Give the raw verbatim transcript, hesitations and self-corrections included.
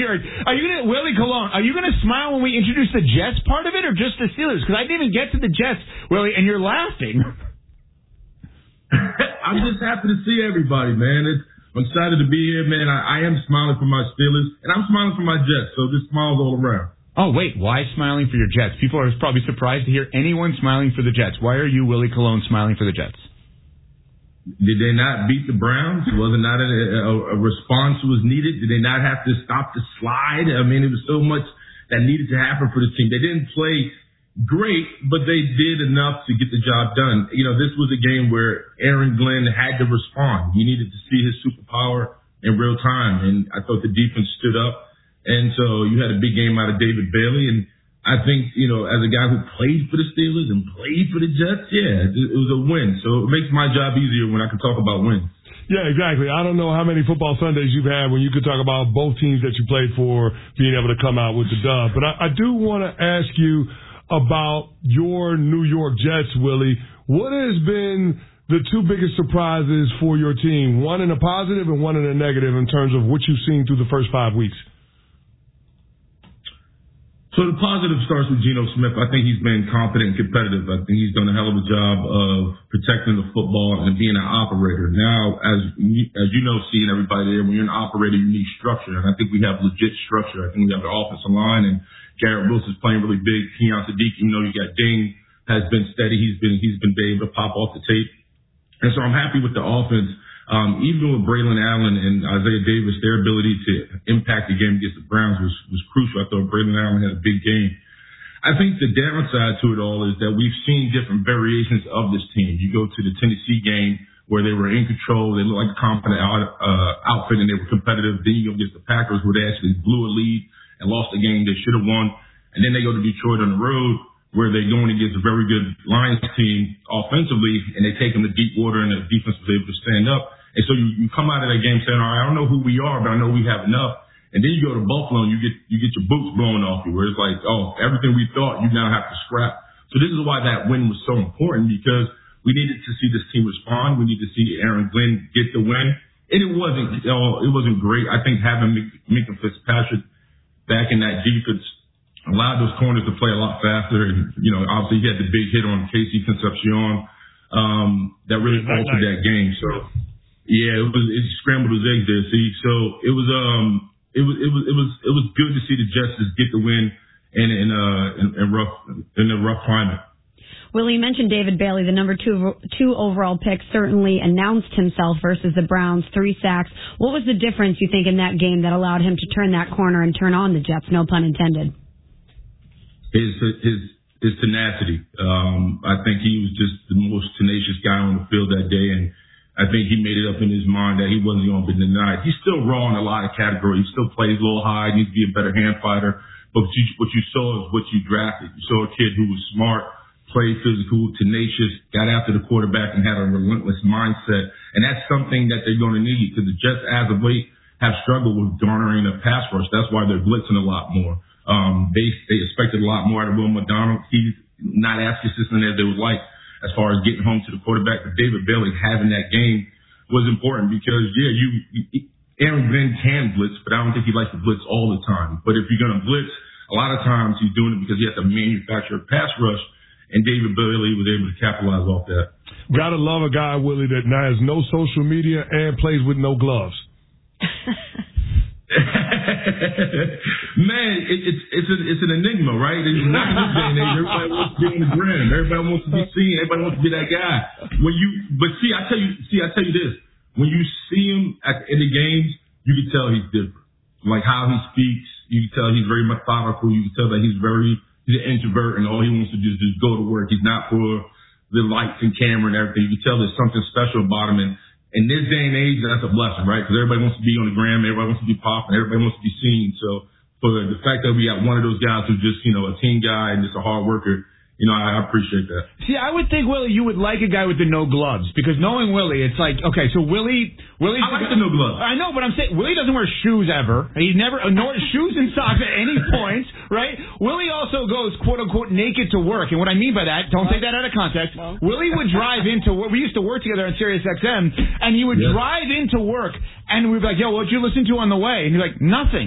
hear it. Are you gonna, Willie Colon, are you going to smile when we introduce the Jets part of it, or just the Steelers? Because I didn't even get to the Jets, Willie, and you're laughing. I'm just happy to see everybody, man. It's, I'm excited to be here, man. I, I am smiling for my Steelers, and I'm smiling for my Jets, so just smiles all around. Oh, wait, why smiling for your Jets? People are probably surprised to hear anyone smiling for the Jets. Why are you, Willie Colon, smiling for the Jets? Did they not beat the Browns? Was it not a, a, a response was needed? Did they not have to stop the slide? I mean, it was so much that needed to happen for the team. They didn't play great, but they did enough to get the job done. You know, this was a game where Aaron Glenn had to respond. He needed to see his superpower in real time, and I thought the defense stood up. And so you had a big game out of David Bailey, and I think, you know, as a guy who played for the Steelers and played for the Jets, yeah, it was a win. So it makes my job easier when I can talk about wins. Yeah, exactly. I don't know how many football Sundays you've had when you could talk about both teams that you played for being able to come out with the dub. But I, I do want to ask you about your New York Jets, Willie. What has been the two biggest surprises for your team, one in a positive and one in a negative, in terms of what you've seen through the first five weeks? So the positive starts with Geno Smith. I think he's been confident and competitive. I think he's done a hell of a job of protecting the football and being an operator. Now, as as you know, seeing everybody there, when you're an operator, you need structure. And I think we have legit structure. I think we have the offensive line, and Garrett Wilson's playing really big. Keon Sadiq, even though you got Ding, has been steady. He's been he's been able to pop off the tape. And so I'm happy with the offense. Um, even with Braylon Allen and Isaiah Davis, their ability to impact the game against the Browns was, was crucial. I thought Braylon Allen had a big game. I think the downside to it all is that we've seen different variations of this team. You go to the Tennessee game where they were in control, they looked like a confident out, uh, outfit, and they were competitive. Then you go against the Packers where they actually blew a lead and lost a game they should have won. And then they go to Detroit on the road where they're going against a very good Lions team offensively, and they take them to deep water, and the defense was able to stand up. And so you, you come out of that game saying, all right, I don't know who we are, but I know we have enough. And then you go to Buffalo and you get you get your boots blown off you, where it's like, oh, everything we thought you now have to scrap. So this is why that win was so important, because we needed to see this team respond. We need to see Aaron Glenn get the win. And it wasn't, you know, it wasn't great. I think having Minkah Fitzpatrick back in that defense allowed those corners to play a lot faster. And, you know, obviously he had the big hit on Casey Concepcion um, that really altered that game. So, yeah, it was, it scrambled his eggs there, see. So it was, um, it was, it was, it was, it was good to see the Jets get the win in, in, uh, in, in rough, in a rough climate. Willie, you mentioned David Bailey, the number two two overall pick, certainly announced himself versus the Browns, three sacks. What was the difference, you think, in that game that allowed him to turn that corner and turn on the Jets, no pun intended? His his his tenacity. Um, I think he was just the most tenacious guy on the field that day, and I think he made it up in his mind that he wasn't going to be denied. He's still raw in a lot of categories. He still plays a little high. He needs to be a better hand fighter. But what you, what you saw is what you drafted. You saw a kid who was smart, played physical, tenacious, got after the quarterback, and had a relentless mindset. And that's something that they're going to need, because the Jets, as of late, have struggled with garnering a pass rush. That's why they're blitzing a lot more. Um, they they expected a lot more out of Will McDonald. He's not as consistent as they would like as far as getting home to the quarterback. But David Bailey having that game was important because, yeah, you, you Aaron Glenn can blitz, but I don't think he likes to blitz all the time. But if you're going to blitz, a lot of times he's doing it because he has to manufacture a pass rush, and David Bailey was able to capitalize off that. Gotta love a guy, Willie, that now has no social media and plays with no gloves. Man, it, it's it's a, it's an enigma, right? It's not in this day and age. Everybody wants to be on the gram. Everybody wants to be seen. Everybody wants to be that guy. When you, but see, I tell you, see, I tell you this: when you see him at, in the games, you can tell he's different. Like how he speaks, you can tell he's very methodical. You can tell that he's very he's an introvert, and all he wants to do is just go to work. He's not for the lights and camera and everything. You can tell there's something special about him. And in this day and age, that's a blessing, right? Because everybody wants to be on the gram, everybody wants to be popping, everybody wants to be seen. So for the fact that we got one of those guys who's just, you know, a team guy and just a hard worker, you know, I, I appreciate that. See, I would think, Willie, you would like a guy with the no gloves, because knowing Willie, it's like, okay, so Willie, Willie's I like the, the no gloves. I know, but I'm saying Willie doesn't wear shoes ever. He's never nor shoes and socks at any point, right? Willie also goes quote unquote naked to work, and what I mean by that, don't take that out of context. No. Willie would drive into work. We used to work together on Sirius X M, and he would yes. drive into work, and we'd be like, "Yo, what'd you listen to on the way?" And he'd be like, "Nothing."